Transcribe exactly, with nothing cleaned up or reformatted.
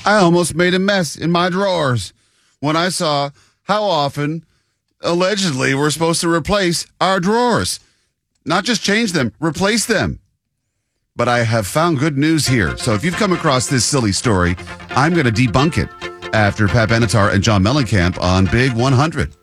I almost made a mess in my drawers when I saw how often, allegedly, we're supposed to replace our drawers. Not just change them, replace them. But I have found good news here. So if you've come across this silly story, I'm going to debunk it after Pat Benatar and John Mellencamp on Big one hundred.